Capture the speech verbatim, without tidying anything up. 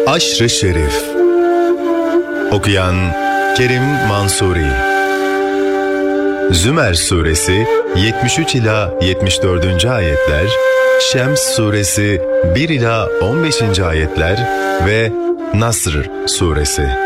Aşr-ı Şerif. Okuyan Kerim Mansuri. Zümer Suresi yetmiş üç ila yetmiş dördüncü ayetler, Şems Suresi bir ila on beşinci ayetler ve Nasr Suresi.